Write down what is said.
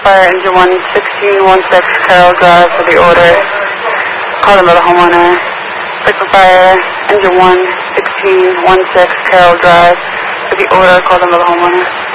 fire, engine 1, 1616 Carroll Drive for the order. Call them by the homeowner. Signal fire, engine 1, 1616 Carroll Drive for the order. Call them by the homeowner.